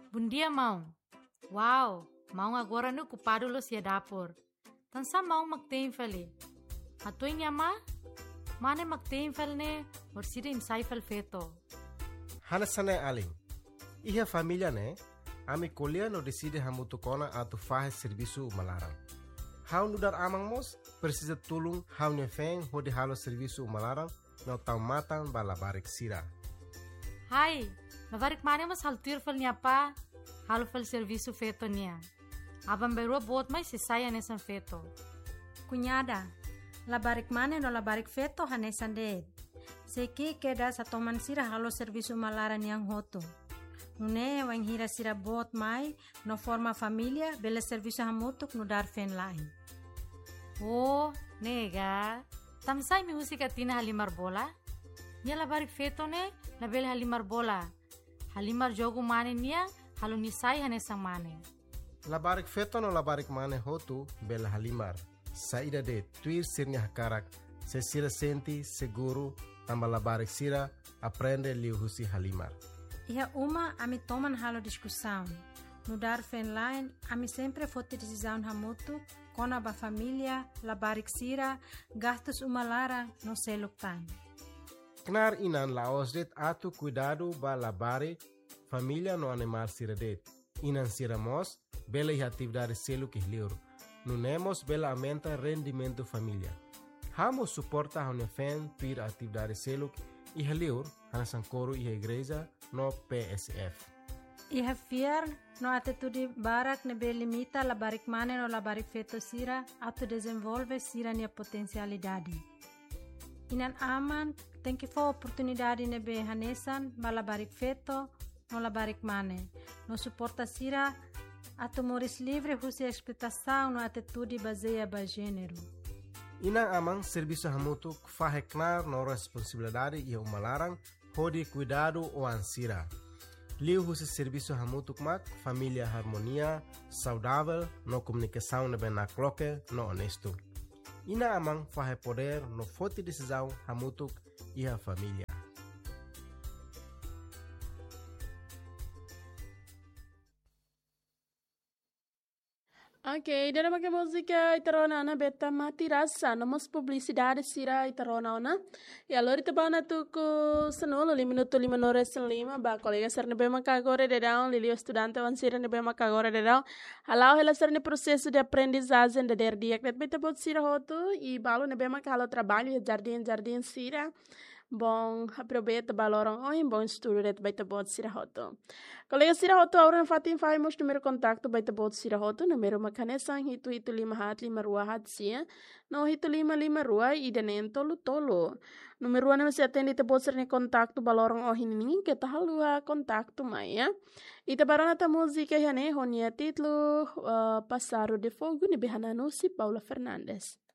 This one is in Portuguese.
Bom dia, Mão. Uau, Mão agora no ocupado lo sia dapur. Tansa Mão magtem fali. Atoy niya ma? Mane magtem fal ne, orsida insay fal feto. Hanasane aling. Iha família né? Ami colher no decide hamutukona atu fahe serviço malarang. Hau nudar amang mos precisa tulung hau nefeng hodi halo serviço malarang no tau matang balabarik sira. Hai, labarik mane mas haltir fal niya pa, halo fal serviço feto niya. Abang berua bot mai sisaya nesan feto. Cunhada, labarik mane no labarik feto hanesan de. Seki queda sa toman sira halo serviço malaran yang hoto. Nune wang hira sira bot mai no forma família bela serviço hamutuk no dar fen lain. Oh, nega. Tamsay mi musika tina halimar bola? Nia labarik feto ne, label halimar bola. Halimar jogo mane nia, halo nisay hanesang mane. Labarik feto no labarik mane hotu bela halimar. Saída de tuir sirnya hakarak, se sira senti seguro tamba labarik sira aprende liu husi halimar. Iha uma ami toman halo discussão. No dar fen line, ami sempre fote decisão hamutu, kona ba família, labarik sira, gastos umalara no seluk time. Knar inan laos det atu cuidado ba labare família no animal sira det. Inan sira mos, bela iha atividade seluk ihliur. Nunemos bela aumenta rendimento família. Hamo suporta hone fen tuir atividade seluk ihliur, hanasan coro iha igreja no PSF. Iha fiar no atitude barak nebe limita labarik mane no labarik feto sira atu desenvolve sira nia potencialidade. Inan aman tem que for oportunidade nebe hanesan ba labarik feto no labarik mane. No suporta sira atu moris livre husi explotação no atitude baseia ba gênero. Inang amang serviço hamutuk faheknar no responsabilidade e umalarang hodi cuidado o ansira. Liu husi serviço hamutuk mak família harmonia, saudável, no comunicação nebe na cloque, no honesto. Ina amang fahe poder no forte decisão hamutuk e a família. Ok, dalam pakai música itarona na beta mati rasa nomos publicidade sira itarona ona. E allora ita bana tu ku senolo 5 minuto 5 ore 5 ba colega ser nebe makagore de down lili estudante wan sira nebe makagore de down. Halau hela ser ne processo de aprendizagem de der dia que beta bot sira hoto e balo nebe makalo trabalho e jardim sira. Bom, aproveita balorong oi bom estudo det baita bot sira hoto. Colega sira hoto auran fatin fai mos número contato baita bot sira hoto número makanesan hitu 5 hat 5 rua hat sia no hitu 5 rua idenen tolo. Número na se atende te bot sira contato balorong oh hinin que tahalua contato mai ya. Ita barana ta música hane honia titlo Passaro de Fogo ni Behanano si Paula Fernandes.